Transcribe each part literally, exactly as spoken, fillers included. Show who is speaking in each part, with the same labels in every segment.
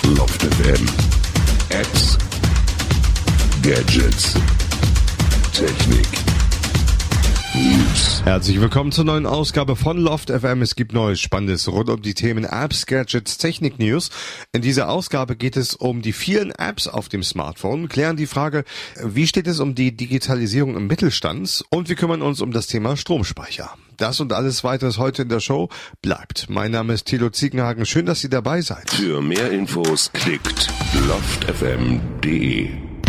Speaker 1: Loft F M. Apps, Gadgets, Technik, News.
Speaker 2: Herzlich willkommen zur neuen Ausgabe von Loft F M. Es gibt Neues Spannendes rund um die Themen Apps, Gadgets, Technik, News. In dieser Ausgabe geht es um die vielen Apps auf dem Smartphone, klären die Frage, wie steht es um die Digitalisierung im Mittelstand und wir kümmern uns um das Thema Stromspeicher. Das und alles weiteres heute in der Show. Bleibt. Mein Name ist Thilo Ziegenhagen. Schön, dass Sie dabei seid.
Speaker 1: Für mehr Infos klickt loft f m punkt d e.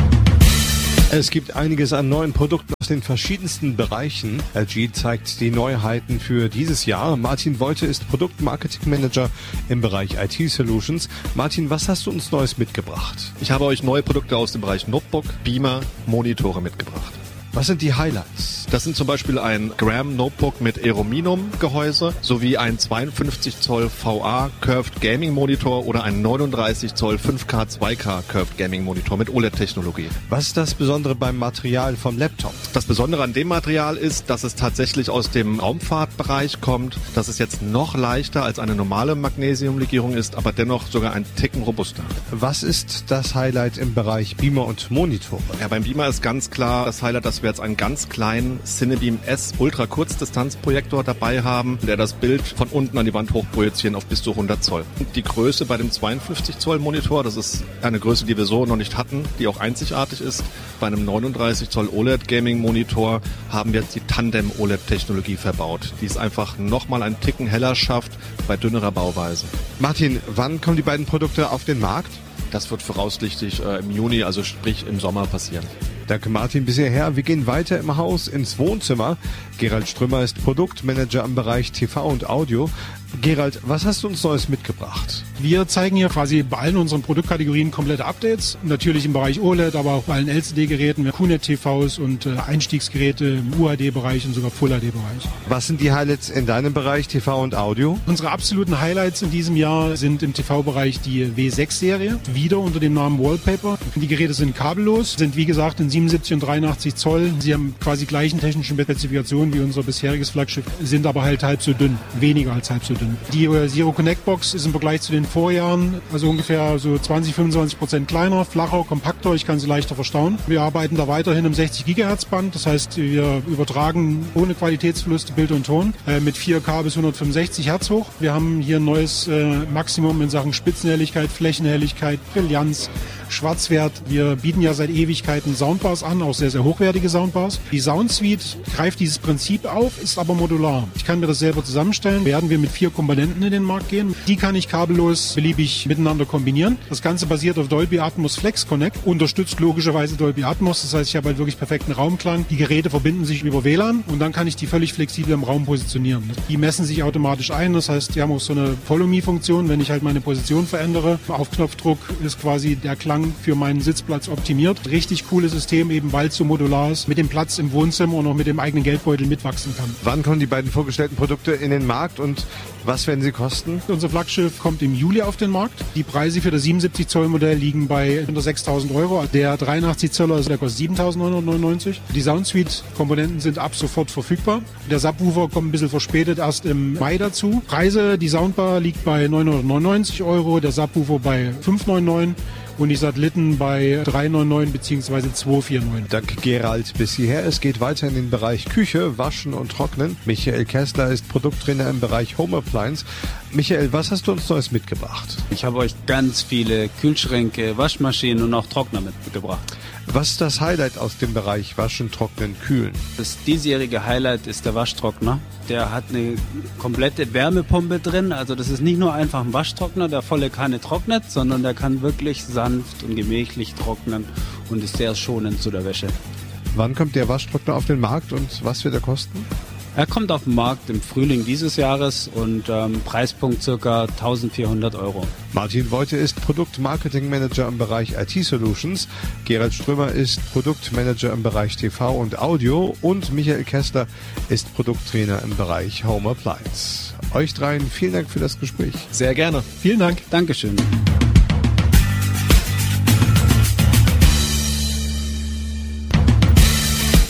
Speaker 2: Es gibt einiges an neuen Produkten aus den verschiedensten Bereichen. L G zeigt die Neuheiten für dieses Jahr. Martin Wolte ist Produktmarketing-Manager im Bereich I T Solutions. Martin, was hast du uns Neues mitgebracht?
Speaker 3: Ich habe euch neue Produkte aus dem Bereich Notebook, Beamer, Monitore mitgebracht.
Speaker 2: Was sind die Highlights?
Speaker 3: Das sind zum Beispiel ein Gram Notebook mit Aerominum-Gehäuse sowie ein zweiundfünfzig Zoll V A Curved Gaming Monitor oder ein neununddreißig Zoll fünf K zwei K Curved Gaming Monitor mit O L E D-Technologie.
Speaker 2: Was ist das Besondere beim Material vom Laptop?
Speaker 3: Das Besondere an dem Material ist, dass es tatsächlich aus dem Raumfahrtbereich kommt, dass es jetzt noch leichter als eine normale Magnesiumlegierung ist, aber dennoch sogar ein Ticken robuster.
Speaker 2: Was ist das Highlight im Bereich Beamer und Monitore?
Speaker 3: Ja, beim Beamer ist ganz klar das Highlight, dass wir jetzt einen ganz kleinen Cinebeam S Ultra Kurzdistanzprojektor dabei haben, der das Bild von unten an die Wand hochprojizieren auf bis zu hundert Zoll. Und die Größe bei dem zweiundfünfzig Zoll Monitor, das ist eine Größe, die wir so noch nicht hatten, die auch einzigartig ist. Bei einem neununddreißig Zoll O L E D Gaming Monitor haben wir jetzt die Tandem O L E D Technologie verbaut, die es einfach nochmal einen Ticken heller schafft bei dünnerer Bauweise.
Speaker 2: Martin, wann kommen die beiden Produkte auf den Markt?
Speaker 3: Das wird voraussichtlich äh, im Juni, also sprich im Sommer passieren.
Speaker 2: Danke Martin, bis hierher. Wir gehen weiter im Haus ins Wohnzimmer. Gerald Strömer ist Produktmanager im Bereich T V und Audio. Gerald, was hast du uns Neues mitgebracht?
Speaker 4: Wir zeigen hier quasi bei allen unseren Produktkategorien komplette Updates. Natürlich im Bereich O L E D, aber auch bei allen L C D-Geräten, Q N E T-T Vs und äh, Einstiegsgeräte im U H D-Bereich und sogar Full H D-Bereich.
Speaker 2: Was sind die Highlights in deinem Bereich T V und Audio?
Speaker 4: Unsere absoluten Highlights in diesem Jahr sind im T V-Bereich die W sechs Serie, wieder unter dem Namen Wallpaper. Die Geräte sind kabellos, sind wie gesagt in siebenundsiebzig und dreiundachtzig Zoll. Sie haben quasi gleichen technischen Spezifikationen wie unser bisheriges Flaggschiff, sind aber halt halb so dünn, weniger als halb so dünn. Die Zero Connect Box ist im Vergleich zu den Vorjahren also ungefähr so zwanzig, fünfundzwanzig Prozent kleiner, flacher, kompakter, ich kann sie leichter verstauen. Wir arbeiten da weiterhin im sechzig Gigahertz Band, das heißt wir übertragen ohne Qualitätsverluste Bild und Ton äh, mit vier K bis hundertfünfundsechzig Hertz hoch. Wir haben hier ein neues äh, Maximum in Sachen Spitzenhelligkeit, Flächenhelligkeit, Brillanz, Schwarzwert. Wir bieten ja seit Ewigkeiten Soundbars an, auch sehr, sehr hochwertige Soundbars. Die Soundsuite greift dieses Prinzip auf, ist aber modular. Ich kann mir das selber zusammenstellen. Werden wir mit vier Komponenten in den Markt gehen. Die kann ich kabellos beliebig miteinander kombinieren. Das Ganze basiert auf Dolby Atmos Flex Connect, unterstützt logischerweise Dolby Atmos. Das heißt, ich habe halt wirklich perfekten Raumklang. Die Geräte verbinden sich über W L A N und dann kann ich die völlig flexibel im Raum positionieren. Die messen sich automatisch ein. Das heißt, die haben auch so eine Follow-Me-Funktion. Wenn ich halt meine Position verändere, auf Knopfdruck ist quasi der Klang für meinen Sitzplatz optimiert. Richtig cooles System, eben weil es so modular ist, mit dem Platz im Wohnzimmer und auch mit dem eigenen Geldbeutel mitwachsen kann.
Speaker 2: Wann kommen die beiden vorgestellten Produkte in den Markt und was werden sie kosten?
Speaker 4: Unser Flaggschiff kommt im Juli auf den Markt. Die Preise für das siebenundsiebzig Zoll Modell liegen bei unter sechstausend Euro. Der dreiundachtzig Zoller, der kostet siebentausendneunhundertneunundneunzig. Die Soundsuite-Komponenten sind ab sofort verfügbar. Der Subwoofer kommt ein bisschen verspätet erst im Mai dazu. Preise, die Soundbar liegt bei neunhundertneunundneunzig Euro, der Subwoofer bei fünfhundertneunundneunzig und die Satelliten bei dreihundertneunundneunzig bzw. zweihundertneunundvierzig.
Speaker 2: Danke Gerald bis hierher. Es geht weiter in den Bereich Küche, Waschen und Trocknen. Michael Kessler ist Produkttrainer im Bereich Home Appliance. Michael, was hast du uns Neues mitgebracht?
Speaker 5: Ich habe euch ganz viele Kühlschränke, Waschmaschinen und auch Trockner mitgebracht.
Speaker 2: Was ist das Highlight aus dem Bereich Waschen, Trocknen, Kühlen?
Speaker 5: Das diesjährige Highlight ist der Waschtrockner. Der hat eine komplette Wärmepumpe drin. Also das ist nicht nur einfach ein Waschtrockner, der volle Kanne trocknet, sondern der kann wirklich sanft und gemächlich trocknen und ist sehr schonend zu der Wäsche.
Speaker 2: Wann kommt der Waschtrockner auf den Markt und was wird er kosten?
Speaker 5: Er kommt auf den Markt im Frühling dieses Jahres und ähm, Preispunkt ca. eintausendvierhundert Euro.
Speaker 2: Martin Wolte ist Produktmarketing-Manager im Bereich I T Solutions. Gerald Strömer ist Produktmanager im Bereich T V und Audio. Und Michael Kessler ist Produkttrainer im Bereich Home Appliance. Euch dreien vielen Dank für das Gespräch.
Speaker 3: Sehr gerne.
Speaker 4: Vielen Dank.
Speaker 5: Dankeschön.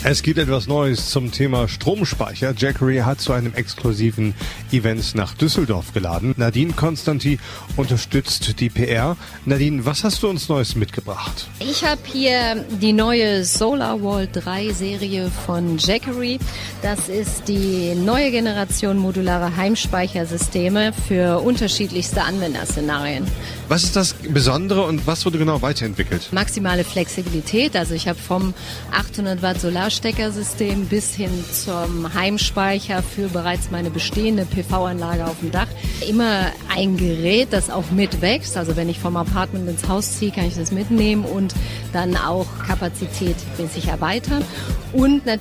Speaker 2: Es gibt etwas Neues zum Thema Stromspeicher. Jackery hat zu einem exklusiven Event nach Düsseldorf geladen. Nadine Konstantin unterstützt die P R. Nadine, was hast du uns Neues mitgebracht?
Speaker 6: Ich habe hier die neue SolarWall drei Serie von Jackery. Das ist die neue Generation modularer Heimspeichersysteme für unterschiedlichste Anwenderszenarien.
Speaker 2: Was ist das Besondere und was wurde genau weiterentwickelt?
Speaker 6: Maximale Flexibilität, also ich habe vom achthundert Watt Solarsteckersystem bis hin zum Heimspeicher für bereits meine bestehende P V-Anlage auf dem Dach. Immer ein Gerät, das auch mitwächst, also wenn ich vom Apartment ins Haus ziehe, kann ich das mitnehmen und dann auch kapazität mäßig erweitern. Und natürlich